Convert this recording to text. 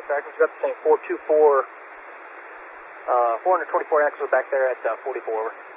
Falcons got the same 424, 424 axle back there at 44.